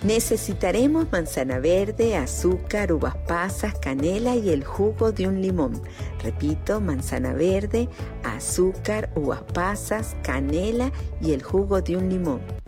Necesitaremos manzana verde, azúcar, uvas pasas, canela y el jugo de un limón. Repito, manzana verde, azúcar, uvas pasas, canela y el jugo de un limón.